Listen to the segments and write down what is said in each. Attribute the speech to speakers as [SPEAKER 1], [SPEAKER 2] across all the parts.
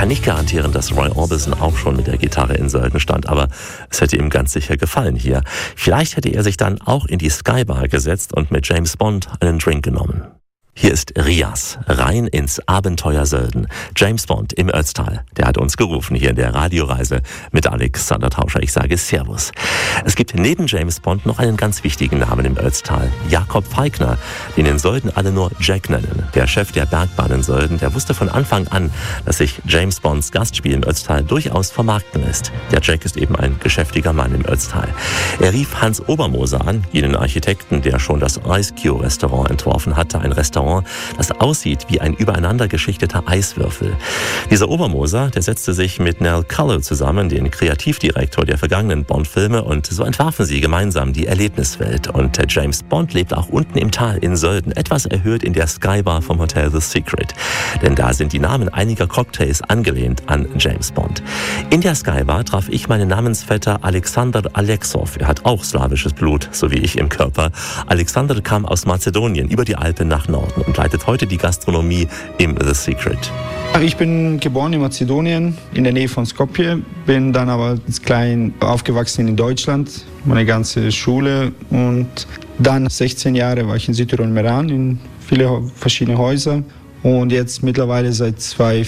[SPEAKER 1] kann nicht garantieren, dass Roy Orbison auch schon mit der Gitarre in Sölden stand, aber es hätte ihm ganz sicher gefallen hier. Vielleicht hätte er sich dann auch in die Skybar gesetzt und mit James Bond einen Drink genommen. Hier ist Rias, rein ins Abenteuer Sölden. James Bond im Ötztal, der hat uns gerufen hier in der Radioreise mit Alexander Tauscher. Ich sage Servus. Es gibt neben James Bond noch einen ganz wichtigen Namen im Ötztal. Jakob Feigner, den in Sölden alle nur Jack nennen. Der Chef der Bergbahn in Sölden, der wusste von Anfang an, dass sich James Bonds Gastspiel im Ötztal durchaus vermarkten lässt. Der Jack ist eben ein geschäftiger Mann im Ötztal. Er rief Hans Obermoser an, jenen Architekten, der schon das Ice Cube Restaurant entworfen hatte, ein Restaurant, das aussieht wie ein übereinander geschichteter Eiswürfel. Dieser Obermoser, der setzte sich mit Nell Culloh zusammen, den Kreativdirektor der vergangenen Bond-Filme, und so entwarfen sie gemeinsam die Erlebniswelt. Und James Bond lebt auch unten im Tal in Sölden, etwas erhöht in der Skybar vom Hotel The Secret. Denn da sind die Namen einiger Cocktails angelehnt an James Bond. In der Skybar traf ich meinen Namensvetter Alexander Alexov. Er hat auch slawisches Blut, so wie ich im Körper. Alexander kam aus Mazedonien über die Alpen nach Norden und leitet heute die Gastronomie im The Secret.
[SPEAKER 2] Ich bin geboren in Mazedonien, in der Nähe von Skopje, bin dann aber als klein aufgewachsen in Deutschland, meine ganze Schule, und dann 16 Jahre war ich in Südtirol Meran, in viele verschiedene Häuser, und jetzt mittlerweile seit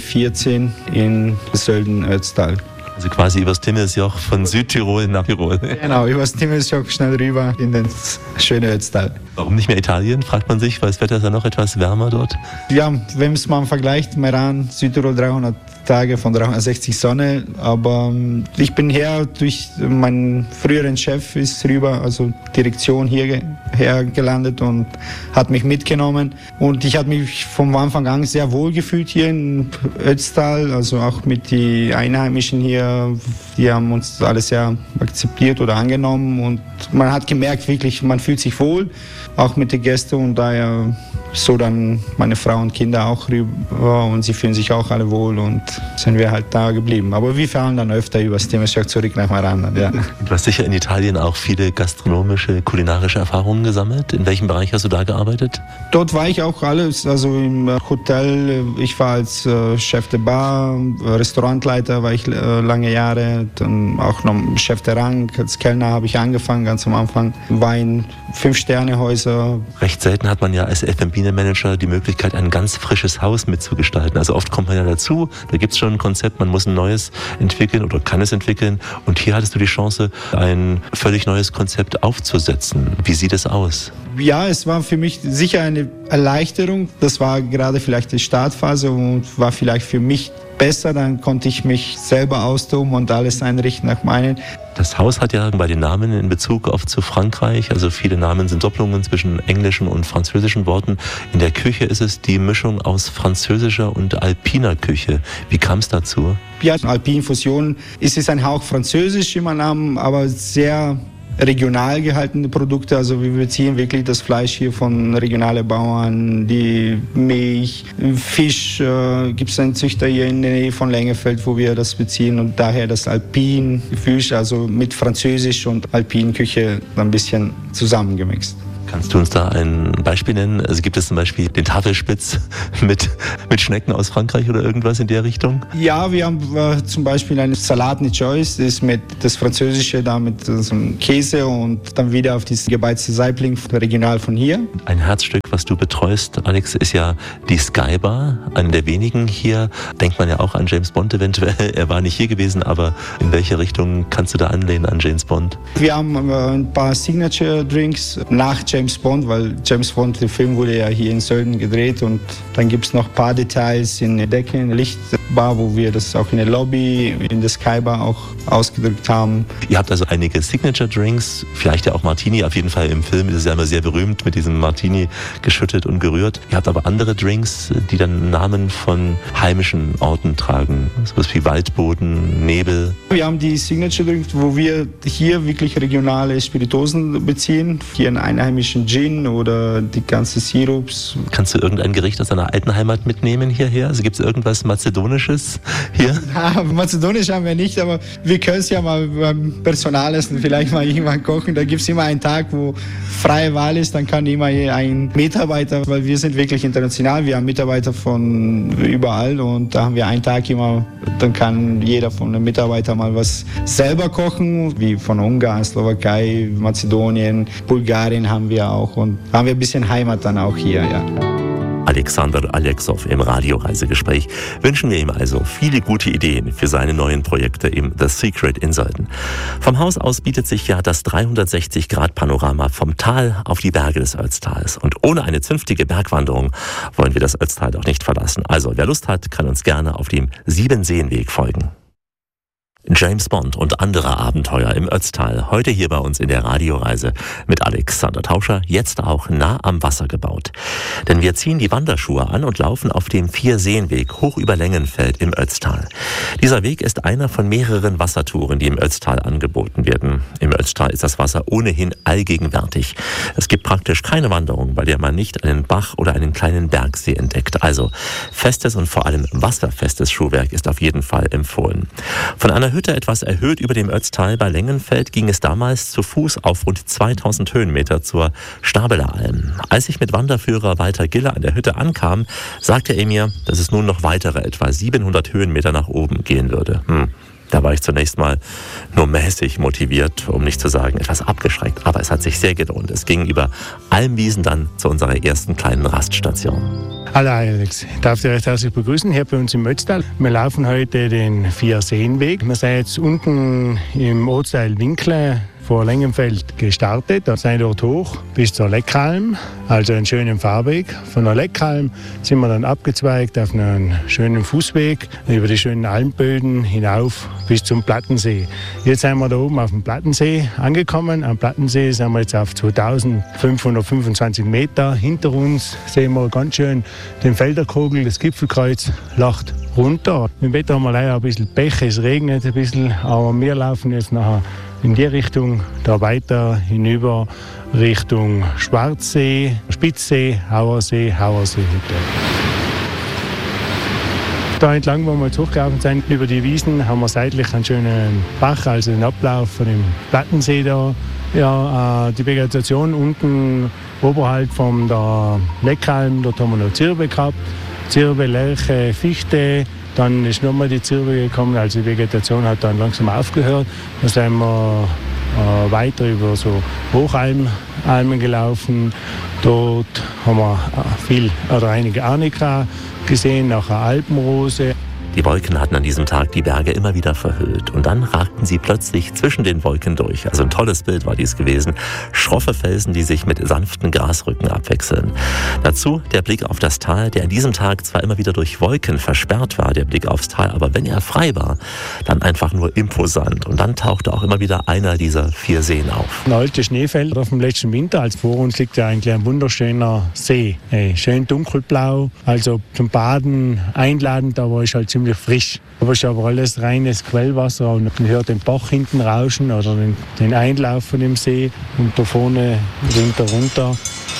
[SPEAKER 2] 2014 in Sölden-Ötztal.
[SPEAKER 1] Also quasi übers Timmelsjoch von Südtirol nach Tirol.
[SPEAKER 2] Genau, übers Timmelsjoch schnell rüber in den schönen Ötztal.
[SPEAKER 1] Warum nicht mehr Italien, fragt man sich, weil das Wetter ist ja noch etwas wärmer dort.
[SPEAKER 2] Ja, wenn es mal vergleicht, Meran, Südtirol 300 Tage von 360 Sonne, aber ich bin her durch meinen früheren Chef ist rüber, also Direktion hierher gelandet und hat mich mitgenommen, und ich habe mich vom Anfang an sehr wohl gefühlt hier in Ötztal, also auch mit den Einheimischen hier, die haben uns alles sehr akzeptiert oder angenommen, und man hat gemerkt wirklich, man fühlt sich wohl, auch mit den Gästen, und daher so dann meine Frau und Kinder auch rüber, und sie fühlen sich auch alle wohl, und sind wir halt da geblieben. Aber wir fahren dann öfter übers Timmelsjoch zurück nach Meran. Ja.
[SPEAKER 1] Du hast sicher in Italien auch viele gastronomische, kulinarische Erfahrungen gesammelt. In welchem Bereich hast du da gearbeitet?
[SPEAKER 2] Dort war ich auch alles, also im Hotel. Ich war als Chef der Bar, Restaurantleiter war ich lange Jahre, dann auch noch Chef der Rang. Als Kellner habe ich angefangen, ganz am Anfang. Wein, 5-Sterne-Häuser.
[SPEAKER 1] Recht selten hat man ja als F&B-Manager die Möglichkeit, ein ganz frisches Haus mitzugestalten. Also oft kommt man ja dazu, da gibt es schon ein Konzept, man muss ein neues entwickeln oder kann es entwickeln. Und hier hattest du die Chance, ein völlig neues Konzept aufzusetzen. Wie sieht es aus?
[SPEAKER 2] Ja, es war für mich sicher eine Erleichterung. Das war gerade vielleicht die Startphase und war vielleicht für mich besser. Dann konnte ich mich selber austoben und alles einrichten nach meinen.
[SPEAKER 1] Das Haus hat ja bei den Namen in Bezug oft zu Frankreich, also viele Namen sind Doppelungen zwischen englischen und französischen Worten. In der Küche ist es die Mischung aus französischer und alpiner Küche. Wie kam es dazu?
[SPEAKER 2] Ja, Alpin-Fusion ist ein Hauch französisch in meinem Namen, aber sehr regional gehaltene Produkte, also wir beziehen wirklich das Fleisch hier von regionalen Bauern, die Milch, Fisch, gibt es einen Züchter hier in der Nähe von Lengefeld, wo wir das beziehen, und daher das Alpin-Fisch, also mit Französisch und Alpin-Küche ein bisschen zusammengemixt.
[SPEAKER 1] Kannst du uns da ein Beispiel nennen? Also gibt es zum Beispiel den Tafelspitz mit Schnecken aus Frankreich oder irgendwas in der Richtung?
[SPEAKER 2] Ja, wir haben zum Beispiel einen Salat Nichois, das ist mit das Französische, da mit so einem Käse und dann wieder auf dieses gebeizte Saibling, regional von hier.
[SPEAKER 1] Ein Herzstück, was du betreust, Alex, ist ja die Skybar, eine der wenigen hier. Denkt man ja auch an James Bond eventuell. Er war nicht hier gewesen, aber in welche Richtung kannst du da anlehnen an James Bond?
[SPEAKER 2] Wir haben ein paar Signature Drinks nach James Bond, weil James Bond, der Film wurde ja hier in Sölden gedreht, und dann gibt es noch ein paar Details in der Decke, in der Lichtbar, wo wir das auch in der Lobby, in der Skybar auch ausgedrückt haben.
[SPEAKER 1] Ihr habt also einige Signature Drinks, vielleicht ja auch Martini, auf jeden Fall im Film ist es ja immer sehr berühmt, mit diesem Martini geschüttet und gerührt. Ihr habt aber andere Drinks, die dann Namen von heimischen Orten tragen, sowas wie Waldboden, Nebel.
[SPEAKER 2] Wir haben die Signature Drinks, wo wir hier wirklich regionale Spirituosen beziehen, hier einen einheimischen Gin oder die ganzen Sirups.
[SPEAKER 1] Kannst du irgendein Gericht aus deiner alten Heimat mitnehmen hierher? Also gibt es irgendwas Mazedonisches hier?
[SPEAKER 2] Ja, Mazedonisch haben wir nicht, aber wir können es ja mal beim Personalessen vielleicht mal irgendwann kochen. Da gibt es immer einen Tag, wo freie Wahl ist, dann kann immer ein Mitarbeiter, weil wir sind wirklich international, wir haben Mitarbeiter von überall, und da haben wir einen Tag immer Dann kann jeder von den Mitarbeitern mal was selber kochen, wie von Ungarn, Slowakei, Mazedonien, Bulgarien haben wir auch. Und haben wir ein bisschen Heimat dann auch hier, ja.
[SPEAKER 1] Alexander Alexov im Radioreisegespräch wünschen wir ihm also viele gute Ideen für seine neuen Projekte im The Secret in Sölden. Vom Haus aus bietet sich ja das 360-Grad-Panorama vom Tal auf die Berge des Ötztals. Und ohne eine zünftige Bergwanderung wollen wir das Ötztal doch nicht verlassen. Also wer Lust hat, kann uns gerne auf dem Siebenseenweg folgen. James Bond und andere Abenteuer im Ötztal. Heute hier bei uns in der Radioreise mit Alexander Tauscher, jetzt auch nah am Wasser gebaut. Denn wir ziehen die Wanderschuhe an und laufen auf dem Vierseenweg hoch über Längenfeld im Ötztal. Dieser Weg ist einer von mehreren Wassertouren, die im Ötztal angeboten werden. Im Ötztal ist das Wasser ohnehin allgegenwärtig. Es gibt praktisch keine Wanderung, bei der man nicht einen Bach oder einen kleinen Bergsee entdeckt. Also festes und vor allem wasserfestes Schuhwerk ist auf jeden Fall empfohlen. Von einer Hütte etwas erhöht über dem Ötztal bei Längenfeld ging es damals zu Fuß auf rund 2000 Höhenmeter zur Stabeler Alm. Als ich mit Wanderführer Walter Giller an der Hütte ankam, sagte er mir, dass es nun noch weitere etwa 700 Höhenmeter nach oben gehen würde. Da war ich zunächst mal nur mäßig motiviert, um nicht zu sagen etwas abgeschreckt. Aber es hat sich sehr gelohnt. Es ging über Almwiesen dann zu unserer ersten kleinen Raststation.
[SPEAKER 3] Hallo Alex, ich darf dich recht herzlich begrüßen hier bei uns im Ötztal. Wir laufen heute den Vierseenweg. Wir sind jetzt unten im Ortsteil Winkle vor Längenfeld gestartet. Da sind wir dort hoch bis zur Leckalm, also einen schönen Fahrweg. Von der Leckalm sind wir dann abgezweigt auf einen schönen Fußweg über die schönen Almböden hinauf bis zum Plattensee. Jetzt sind wir da oben auf dem Plattensee angekommen. Am Plattensee sind wir jetzt auf 2525 Meter. Hinter uns sehen wir ganz schön den Felderkogel, das Gipfelkreuz lacht runter. Im Wetter haben wir leider ein bisschen Pech, es regnet ein bisschen, aber wir laufen jetzt nachher in die Richtung, da weiter hinüber Richtung Schwarzsee, Spitzsee, Hauersee-Hütte. Da entlang, wo wir jetzt hochgelaufen sind, über die Wiesen, haben wir seitlich einen schönen Bach, also den Ablauf von dem Plattensee da. Ja, die Vegetation unten oberhalb von der Leckalm, dort haben wir noch Zirbe gehabt. Zirbe, Lärche, Fichte. Dann ist nochmal die Zirbe gekommen, also die Vegetation hat dann langsam aufgehört. Dann sind wir weiter über so Hochalmen gelaufen. Dort haben wir einige Arnika gesehen, nachher Alpenrose.
[SPEAKER 1] Die Wolken hatten an diesem Tag die Berge immer wieder verhüllt und dann ragten sie plötzlich zwischen den Wolken durch. Also ein tolles Bild war dies gewesen. Schroffe Felsen, die sich mit sanften Grasrücken abwechseln. Dazu der Blick auf das Tal, der an diesem Tag zwar immer wieder durch Wolken versperrt war, der Blick aufs Tal, aber wenn er frei war, dann einfach nur imposant. Und dann tauchte auch immer wieder einer dieser 4 Seen auf.
[SPEAKER 3] Ein altes Schneefeld auf dem letzten Winter, als vor uns liegt ja eigentlich ein wunderschöner See. Schön dunkelblau, also zum Baden einladend, aber ist halt ziemlich frisch. Aber es ist aber alles reines Quellwasser und man hört den Bach hinten rauschen oder den Einlauf von dem See und da vorne runter.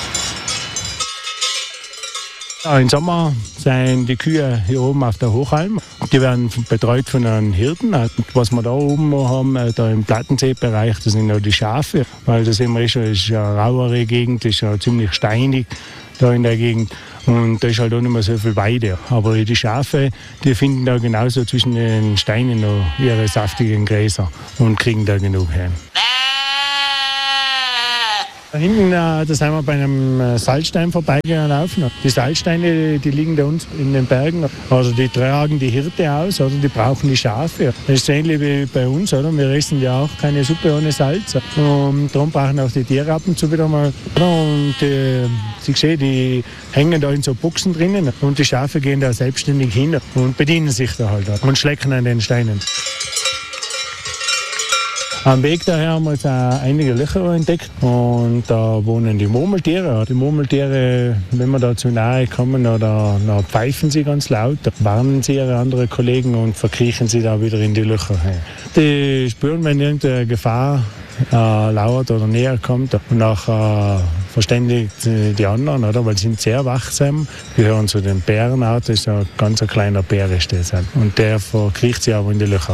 [SPEAKER 3] Ja, im Sommer sind die Kühe hier oben auf der Hochalm. Die werden betreut von einem Hirten. Was wir da oben haben, da im Plattenseebereich, das sind auch die Schafe. Weil das ist eine rauere Gegend, das ist ja ziemlich steinig da in der Gegend. Und da ist halt auch nicht mehr so viel Weide. Aber die Schafe, die finden da genauso zwischen den Steinen noch ihre saftigen Gräser und kriegen da genug her. Da hinten, da sind wir bei einem Salzstein vorbeigelaufen. Die Salzsteine, die liegen da unten in den Bergen. Also die tragen die Hirte aus, oder die brauchen die Schafe. Das ist ähnlich wie bei uns, oder? Wir essen ja auch keine Suppe ohne Salz. Und darum brauchen auch die Tiere ab und zu wieder mal. Und Sie sehen, die hängen da in so Boxen drinnen. Und die Schafe gehen da selbstständig hin und bedienen sich da halt und schlecken an den Steinen. Am Weg daher haben wir jetzt einige Löcher entdeckt und da wohnen die Murmeltiere. Die Murmeltiere, wenn wir da zu nahe kommen, da pfeifen sie ganz laut, da warnen sie ihre anderen Kollegen und verkriechen sie da wieder in die Löcher. Die spüren, wenn irgendeine Gefahr lauert oder näher kommt und nachher verständigt die anderen, oder? Weil sie sind sehr wachsam. Die gehören zu den Bärenarten, das ist ein ganz kleiner Bär ist das. Und der verkriecht sie aber in die Löcher.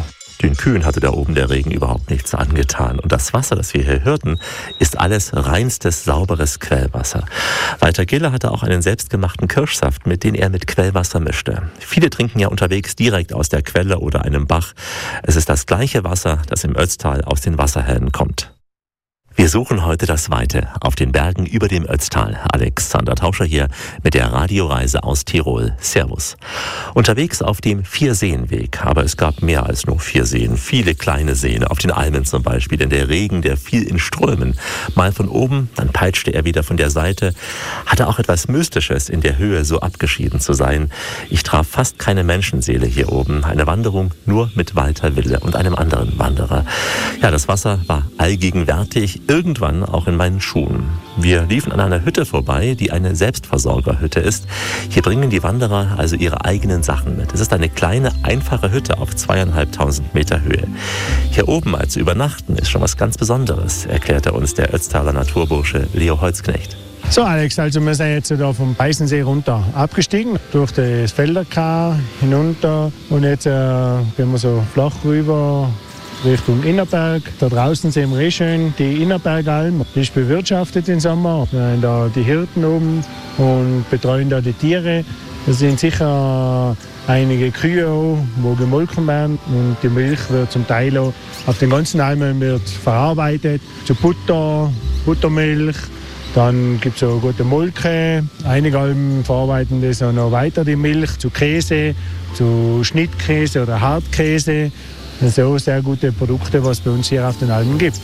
[SPEAKER 1] Den Kühen hatte da oben der Regen überhaupt nichts angetan. Und das Wasser, das wir hier hörten, ist alles reinstes, sauberes Quellwasser. Walter Gille hatte auch einen selbstgemachten Kirschsaft, mit dem er mit Quellwasser mischte. Viele trinken ja unterwegs direkt aus der Quelle oder einem Bach. Es ist das gleiche Wasser, das im Ötztal aus den Wasserhähnen kommt. Wir suchen heute das Weite auf den Bergen über dem Ötztal. Alexander Tauscher hier mit der Radioreise aus Tirol. Servus. Unterwegs auf dem Vierseenweg, aber es gab mehr als nur 4 Seen. Viele kleine Seen, auf den Almen zum Beispiel, denn der Regen, der fiel in Strömen. Mal von oben, dann peitschte er wieder von der Seite. Hatte auch etwas Mystisches, in der Höhe so abgeschieden zu sein. Ich traf fast keine Menschenseele hier oben. Eine Wanderung nur mit Walter Wille und einem anderen Wanderer. Ja, das Wasser war allgegenwärtig. Irgendwann auch in meinen Schuhen. Wir liefen an einer Hütte vorbei, die eine Selbstversorgerhütte ist. Hier bringen die Wanderer also ihre eigenen Sachen mit. Es ist eine kleine, einfache Hütte auf 2.500 Meter Höhe. Hier oben als Übernachten ist schon was ganz Besonderes, erklärte uns der Ötztaler Naturbursche Leo Holzknecht.
[SPEAKER 3] So Alex, also wir sind jetzt da vom Beißensee runter abgestiegen, durch das Felderkar hinunter und jetzt gehen wir so flach rüber Richtung Innerberg. Da draußen sehen wir schön die Innerbergalm. Die ist bewirtschaftet im Sommer. Wir haben da die Hirten oben und betreuen da die Tiere. Es sind sicher einige Kühe auch, wo gemolken werden. Und die Milch wird zum Teil auch auf den ganzen Almen wird verarbeitet. Zu Butter, Buttermilch. Dann gibt es auch gute Molke. Einige Almen verarbeiten das auch noch weiter, die Milch, zu Käse, zu Schnittkäse oder Hartkäse. Das sind auch sehr gute Produkte, was es bei uns hier auf den Almen gibt.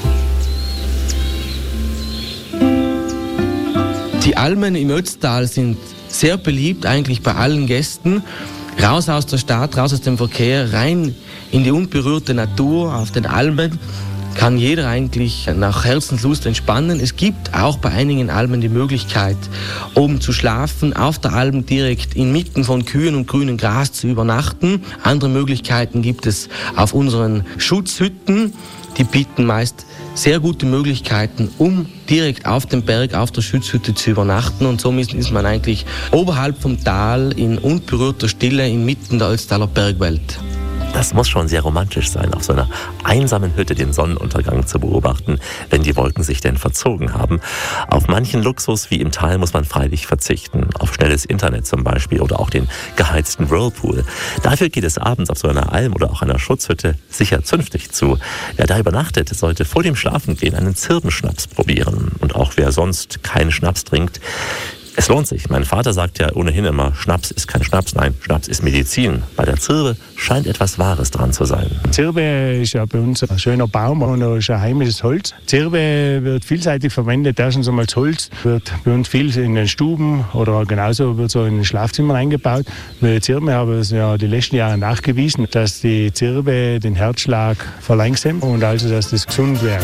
[SPEAKER 4] Die Almen im Ötztal sind sehr beliebt eigentlich bei allen Gästen. Raus aus der Stadt, raus aus dem Verkehr, rein in die unberührte Natur auf den Almen kann jeder eigentlich nach Herzenslust entspannen. Es gibt auch bei einigen Almen die Möglichkeit, oben zu schlafen, auf der Alm direkt inmitten von Kühen und grünem Gras zu übernachten. Andere Möglichkeiten gibt es auf unseren Schutzhütten. Die bieten meist sehr gute Möglichkeiten, um direkt auf dem Berg, auf der Schutzhütte zu übernachten. Und somit ist man eigentlich oberhalb vom Tal in unberührter Stille inmitten der Ötztaler Bergwelt.
[SPEAKER 1] Das muss schon sehr romantisch sein, auf so einer einsamen Hütte den Sonnenuntergang zu beobachten, wenn die Wolken sich denn verzogen haben. Auf manchen Luxus wie im Tal muss man freilich verzichten, auf schnelles Internet zum Beispiel oder auch den geheizten Whirlpool. Dafür geht es abends auf so einer Alm oder auch einer Schutzhütte sicher zünftig zu. Wer da übernachtet, sollte vor dem Schlafengehen einen Zirbenschnaps probieren. Und auch wer sonst keinen Schnaps trinkt, es lohnt sich. Mein Vater sagt ja ohnehin immer, Schnaps ist kein Schnaps, nein, Schnaps ist Medizin. Bei der Zirbe scheint etwas Wahres dran zu sein.
[SPEAKER 3] Zirbe ist ja bei uns ein schöner Baum und ist ein heimisches Holz. Zirbe wird vielseitig verwendet. Erstens einmal das Holz wird bei uns viel in den Stuben oder genauso wird so in den Schlafzimmern eingebaut. Mit Zirbe haben es ja die letzten Jahre nachgewiesen, dass die Zirbe den Herzschlag verlangsamt und also, dass das gesund wäre.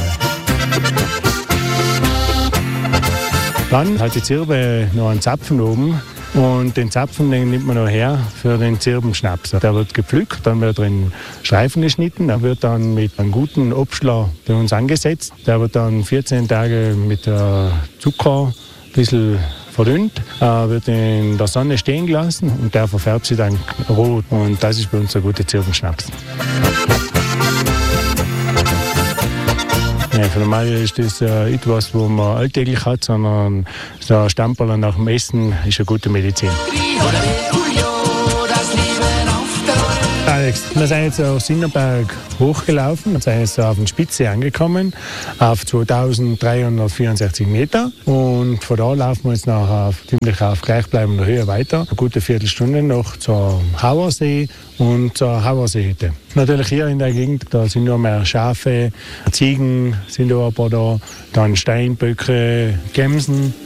[SPEAKER 3] Dann hat die Zirbe noch einen Zapfen oben und den Zapfen den nimmt man noch her für den Zirbenschnaps. Der wird gepflückt, dann wird er in Streifen geschnitten, der wird dann mit einem guten Obstler bei uns angesetzt. Der wird dann 14 Tage mit Zucker ein bisschen verdünnt, wird in der Sonne stehen gelassen und der verfärbt sich dann rot. Und das ist bei uns ein guter Zirbenschnaps. Ja, für normal ist das etwas, was man alltäglich hat, sondern so ein Stamperl nach dem Essen ist eine gute Medizin. Alex, wir sind jetzt auf Innerberg hochgelaufen, wir sind jetzt auf der Spitze angekommen, auf 2364 Meter und von da laufen wir jetzt ziemlich auf gleichbleibender Höhe weiter. Eine gute Viertelstunde noch zur Hauersee und zur Hauerseehütte. Natürlich hier in der Gegend, da sind nur mehr Schafe, Ziegen sind auch ein paar da, dann Steinböcke, Gämsen.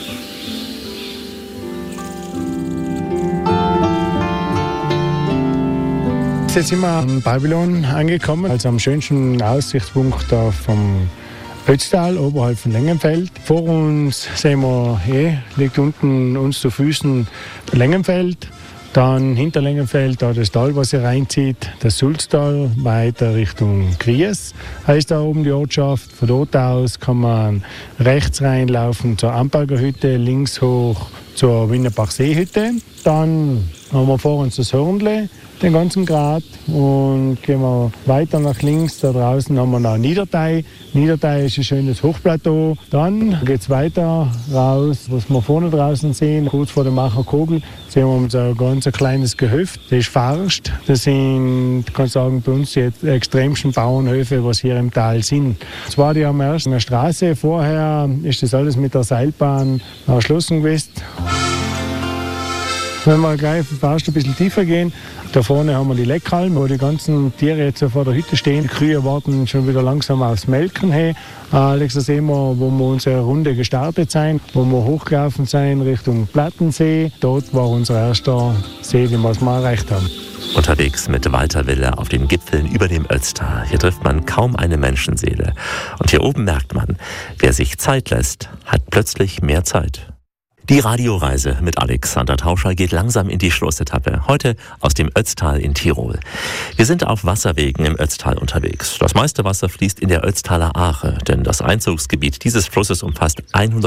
[SPEAKER 3] Jetzt sind wir am Babylon angekommen, also am schönsten Aussichtspunkt da vom Ötztal, oberhalb von Lengenfeld. Vor uns sehen wir, liegt unten uns zu Füßen Lengenfeld. Dann hinter Lengenfeld da das Tal, was hier reinzieht, das Sulztal, weiter Richtung Gries heißt da oben die Ortschaft. Von dort aus kann man rechts reinlaufen zur Amperger Hütte, links hoch zur Winnerbach Seehütte. Dann haben wir vor uns das Hörnle, den ganzen Grat, und gehen wir weiter nach links. Da draußen haben wir noch Niedertei. Niedertei ist ein schönes Hochplateau. Dann geht es weiter raus, was wir vorne draußen sehen, kurz vor der Macherkogel, sehen wir uns ein ganz kleines Gehöft. Das ist Farst. Das sind, kann ich sagen, bei uns die extremsten Bauernhöfe, was hier im Tal sind. Zwar die haben erst eine Straße, vorher ist das alles mit der Seilbahn erschlossen gewesen. Wenn wir gleich fast ein bisschen tiefer gehen, da vorne haben wir die Leckhalme, wo die ganzen Tiere jetzt vor der Hütte stehen. Die Kühe warten schon wieder langsam aufs Melken. Hey, Alex, da sehen wir, wo wir unsere Runde gestartet sind, wo wir hochgelaufen sind Richtung Plattensee. Dort war unser erster See, den wir mal erreicht haben.
[SPEAKER 1] Unterwegs mit Walter Wille auf den Gipfeln über dem Ötztal. Hier trifft man kaum eine Menschenseele. Und hier oben merkt man, wer sich Zeit lässt, hat plötzlich mehr Zeit. Die Radioreise mit Alexander Tauscher geht langsam in die Schlussetappe. Heute aus dem Ötztal in Tirol. Wir sind auf Wasserwegen im Ötztal unterwegs. Das meiste Wasser fließt in der Ötztaler Ache, denn das Einzugsgebiet dieses Flusses umfasst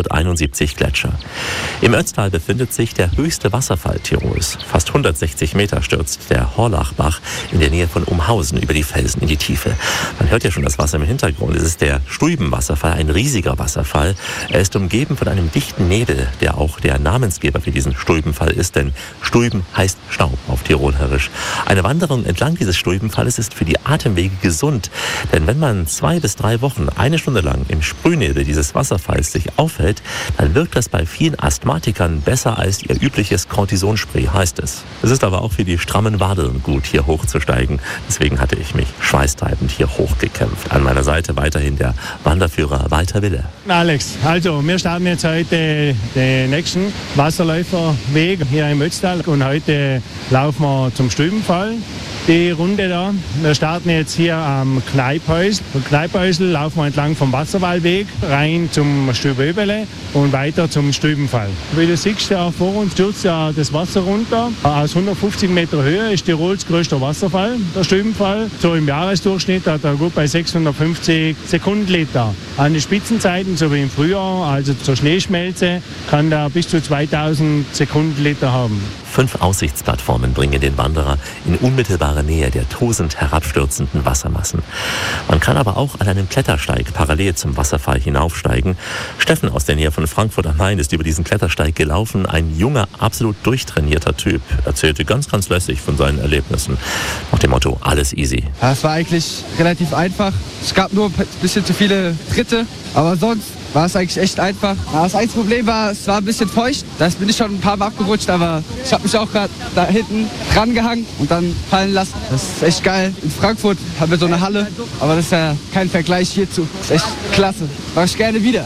[SPEAKER 1] 171 Gletscher. Im Ötztal befindet sich der höchste Wasserfall Tirols. Fast 160 Meter stürzt der Horlachbach in der Nähe von Umhausen über die Felsen in die Tiefe. Man hört ja schon das Wasser im Hintergrund. Es ist der Stübenwasserfall, ein riesiger Wasserfall. Er ist umgeben von einem dichten Nebel, der auch der Namensgeber für diesen Stulbenfall ist, denn Stulben heißt Staub auf Tirolerisch. Eine Wanderung entlang dieses Stulbenfalles ist für die Atemwege gesund, denn wenn man 2 bis 3 Wochen eine Stunde lang im Sprühnebel dieses Wasserfalls sich aufhält, dann wirkt das bei vielen Asthmatikern besser als ihr übliches Cortisonspray, heißt es. Es ist aber auch für die strammen Wadeln gut, hier hochzusteigen. Deswegen hatte ich mich schweißtreibend hier hochgekämpft. An meiner Seite weiterhin der Wanderführer Walter Wille.
[SPEAKER 3] Alex, also wir starten jetzt heute den nächsten Wasserläuferweg hier im Ötztal und heute laufen wir zum Stübenfall. Die Runde da. Wir starten jetzt hier am Kneiphäusl. Vom Kneiphäusl laufen wir entlang vom Wasserwallweg rein zum Stüböbele und weiter zum Stübenfall. Wie du siehst, ja, vor uns stürzt ja das Wasser runter. Aus 150 Meter Höhe ist Tirols größter Wasserfall, der Stübenfall. So im Jahresdurchschnitt hat er gut bei 650 Sekundenliter. An den Spitzenzeiten, so wie im Frühjahr, also zur Schneeschmelze, kann er bis zu 2000 Sekundenliter haben.
[SPEAKER 1] 5 Aussichtsplattformen bringen den Wanderer in unmittelbare Nähe der tosend herabstürzenden Wassermassen. Man kann aber auch an einem Klettersteig parallel zum Wasserfall hinaufsteigen. Steffen aus der Nähe von Frankfurt am Main ist über diesen Klettersteig gelaufen. Ein junger, absolut durchtrainierter Typ. Erzählte ganz, ganz lässig von seinen Erlebnissen. Nach dem Motto, alles easy.
[SPEAKER 5] Ja, es war eigentlich relativ einfach. Es gab nur ein bisschen zu viele Tritte, aber sonst war es eigentlich echt einfach. Ja, das einzige Problem war, es war ein bisschen feucht. Da bin ich schon ein paar Mal abgerutscht, aber ich habe mich auch gerade da hinten dran gehangen und dann fallen lassen. Das ist echt geil. In Frankfurt haben wir so eine Halle, aber das ist ja kein Vergleich hierzu. Das ist echt klasse. Mach ich gerne wieder.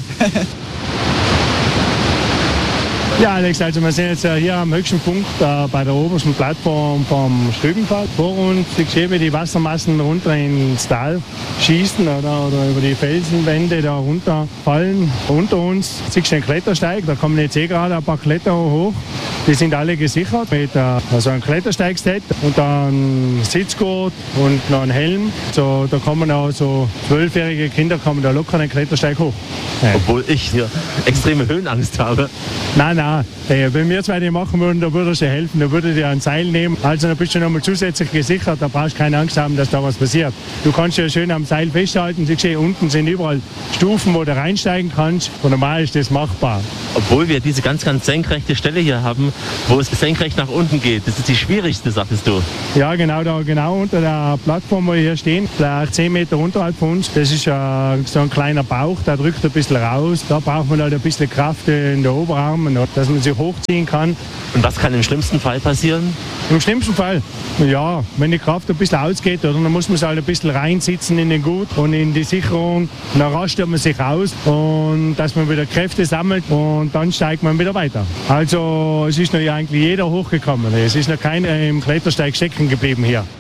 [SPEAKER 3] Ja, Alex, also wir sind jetzt hier am höchsten Punkt bei der obersten Plattform vom Stübenfall. Vor uns siehst du, wie die Wassermassen runter ins Tal schießen oder über die Felsenwände da runterfallen. Unter uns siehst du einen Klettersteig, da kommen jetzt gerade ein paar Kletterer hoch. Die sind alle gesichert mit also einem Klettersteigset und dann Sitzgurt und noch einen Helm. So, da kommen auch so 12-jährige Kinder kommen da locker einen Klettersteig hoch.
[SPEAKER 1] Ja. Obwohl ich hier extreme Höhenangst habe.
[SPEAKER 3] Nein, wenn wir zwei den machen würden, da würde ich dir helfen, da würde dir ein Seil nehmen. Also da bist du nochmal zusätzlich gesichert, da brauchst du keine Angst haben, dass da was passiert. Du kannst ja schön am Seil festhalten, siehst du, unten sind überall Stufen, wo du reinsteigen kannst und normal ist das machbar.
[SPEAKER 1] Obwohl wir diese ganz, ganz senkrechte Stelle hier haben, wo es senkrecht nach unten geht. Das ist die schwierigste, sagtest du.
[SPEAKER 3] Ja, genau unter der Plattform, wo wir hier stehen, vielleicht 10 Meter unterhalb von uns. Das ist so ein kleiner Bauch, der drückt ein bisschen raus. Da braucht man halt ein bisschen Kraft in den Oberarmen, dass man sich hochziehen kann.
[SPEAKER 1] Und was kann im schlimmsten Fall passieren?
[SPEAKER 3] Im schlimmsten Fall, ja, wenn die Kraft ein bisschen ausgeht, oder, dann muss man sich halt ein bisschen reinsitzen in den Gurt und in die Sicherung. Und dann rastet man sich aus und dass man wieder Kräfte sammelt und dann steigt man wieder weiter. Also es ist noch eigentlich jeder hochgekommen. Es ist noch keiner im Klettersteig stecken geblieben hier.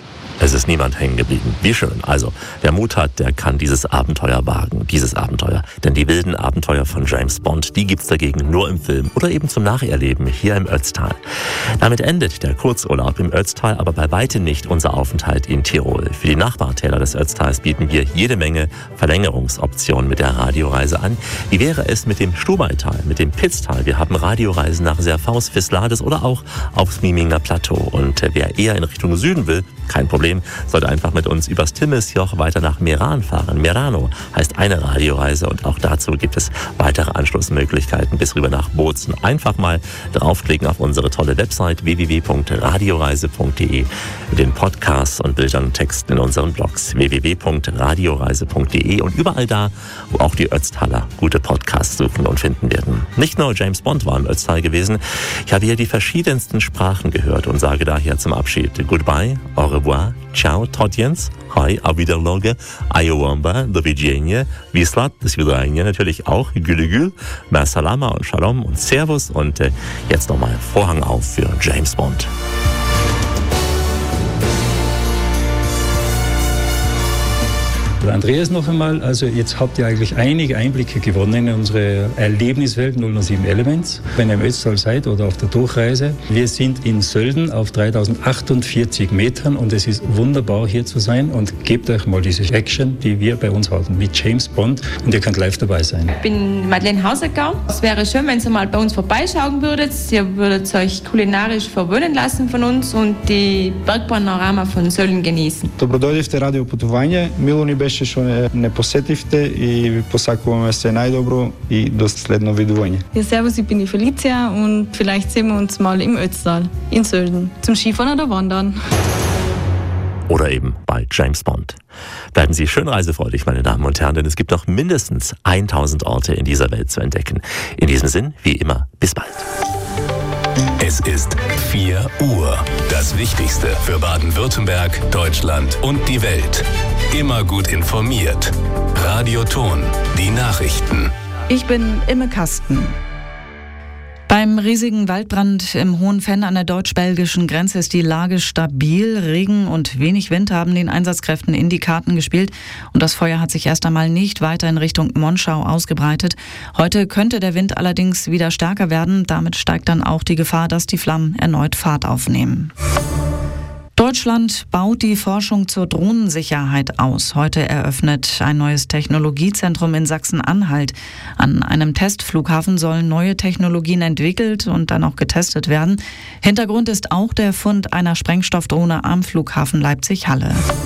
[SPEAKER 1] Es ist niemand hängen geblieben. Wie schön. Also, wer Mut hat, der kann dieses Abenteuer wagen. Dieses Abenteuer. Denn die wilden Abenteuer von James Bond, die gibt's dagegen nur im Film oder eben zum Nacherleben hier im Ötztal. Damit endet der Kurzurlaub im Ötztal, aber bei weitem nicht unser Aufenthalt in Tirol. Für die Nachbartäler des Ötztals bieten wir jede Menge Verlängerungsoptionen mit der Radioreise an. Wie wäre es mit dem Stubaital, mit dem Pitztal? Wir haben Radioreisen nach Serfaus, Vislades oder auch aufs Mieminger Plateau. Und wer eher in Richtung Süden will, kein Problem, sollte einfach mit uns übers Timmisjoch weiter nach Meran fahren. Merano heißt eine Radioreise und auch dazu gibt es weitere Anschlussmöglichkeiten bis rüber nach Bozen. Einfach mal draufklicken auf unsere tolle Website www.radioreise.de mit den Podcasts und Bildern und Texten in unseren Blogs www.radioreise.de und überall da, wo auch die Ötztaler gute Podcasts suchen und finden werden. Nicht nur James Bond war im Ötztal gewesen, ich habe hier die verschiedensten Sprachen gehört und sage daher zum Abschied Goodbye, au revoir, ciao, tot Jens, hi, auf Wiederloge, Ayowamba, do widzenia, Wislat, das Wiedereinja natürlich auch, Gülügül, Ma Salama und Shalom und Servus und jetzt nochmal Vorhang auf für James Bond.
[SPEAKER 6] Andreas noch einmal, also jetzt habt ihr eigentlich einige Einblicke gewonnen in unsere Erlebniswelt 007 Elements. Wenn ihr im Ötztal seid oder auf der Durchreise. Wir sind in Sölden auf 3048 Metern und es ist wunderbar hier zu sein und gebt euch mal diese Action, die wir bei uns haben mit James Bond und ihr könnt live dabei sein.
[SPEAKER 7] Ich bin Madeleine Hausecker. Es wäre schön, wenn ihr mal bei uns vorbeischauen würdet. Ihr würdet euch kulinarisch verwöhnen lassen von uns und die Bergpanorama von Sölden genießen.
[SPEAKER 2] Dobrodošli v Radio Putovanje. Milo ni беше što ne posetite i posakujemo se najdobro i do sledno vidovanje.
[SPEAKER 8] Ja, servus, ich bin die Felicia und vielleicht sehen wir uns mal im Ötztal, in Sölden, zum Skifahren oder Wandern.
[SPEAKER 1] Oder eben bei James Bond. Bleiben Sie schön reisefreudig, meine Damen und Herren, denn es gibt noch mindestens 1000 Orte in dieser Welt zu entdecken. In diesem Sinn, wie immer, bis bald.
[SPEAKER 9] Es ist 4 Uhr. Das Wichtigste für Baden-Württemberg, Deutschland und die Welt. Immer gut informiert. Radioton, die Nachrichten.
[SPEAKER 10] Ich bin Imme Kasten. Beim riesigen Waldbrand im Hohenfenn an der deutsch-belgischen Grenze ist die Lage stabil. Regen und wenig Wind haben den Einsatzkräften in die Karten gespielt. Und das Feuer hat sich erst einmal nicht weiter in Richtung Monschau ausgebreitet. Heute könnte der Wind allerdings wieder stärker werden. Damit steigt dann auch die Gefahr, dass die Flammen erneut Fahrt aufnehmen. Deutschland baut die Forschung zur Drohnensicherheit aus. Heute eröffnet ein neues Technologiezentrum in Sachsen-Anhalt. An einem Testflughafen sollen neue Technologien entwickelt und dann auch getestet werden. Hintergrund ist auch der Fund einer Sprengstoffdrohne am Flughafen Leipzig-Halle.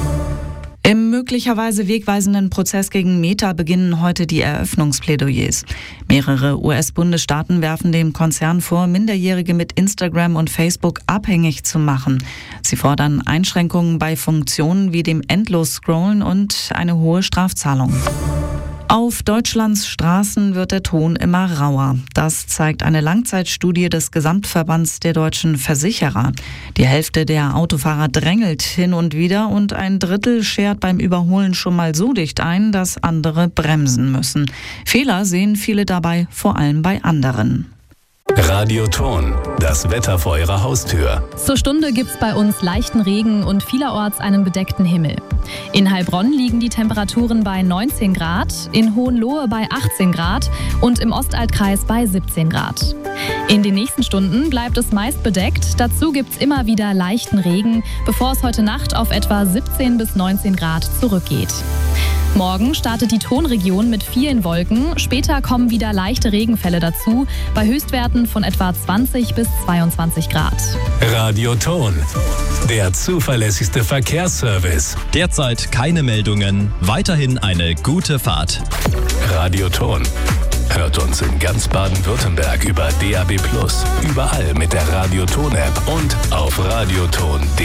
[SPEAKER 10] Im möglicherweise wegweisenden Prozess gegen Meta beginnen heute die Eröffnungsplädoyers. Mehrere US-Bundesstaaten werfen dem Konzern vor, Minderjährige mit Instagram und Facebook abhängig zu machen. Sie fordern Einschränkungen bei Funktionen wie dem Endlos-Scrollen und eine hohe Strafzahlung. Auf Deutschlands Straßen wird der Ton immer rauer. Das zeigt eine Langzeitstudie des Gesamtverbands der deutschen Versicherer. Die Hälfte der Autofahrer drängelt hin und wieder und ein Drittel schert beim Überholen schon mal so dicht ein, dass andere bremsen müssen. Fehler sehen viele dabei, vor allem bei anderen.
[SPEAKER 9] Radioton, das Wetter vor Ihrer Haustür.
[SPEAKER 11] Zur Stunde gibt's bei uns leichten Regen und vielerorts einen bedeckten Himmel. In Heilbronn liegen die Temperaturen bei 19 Grad, in Hohenlohe bei 18 Grad und im Ostaltkreis bei 17 Grad. In den nächsten Stunden bleibt es meist bedeckt. Dazu gibt's immer wieder leichten Regen, bevor es heute Nacht auf etwa 17 bis 19 Grad zurückgeht. Morgen startet die Tonregion mit vielen Wolken. Später kommen wieder leichte Regenfälle dazu, bei Höchstwerten von etwa 20 bis 22 Grad.
[SPEAKER 9] Radioton, der zuverlässigste Verkehrsservice.
[SPEAKER 12] Derzeit keine Meldungen, weiterhin eine gute Fahrt.
[SPEAKER 9] Radioton. Hört uns in ganz Baden-Württemberg über DAB+, überall mit der Radioton-App und auf radioton.de.